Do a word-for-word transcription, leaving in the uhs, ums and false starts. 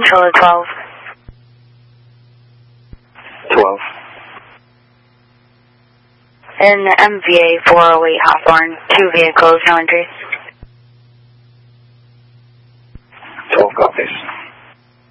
control to twelve. twelve. In the M V A four oh eight Hawthorne, two vehicles, no entries.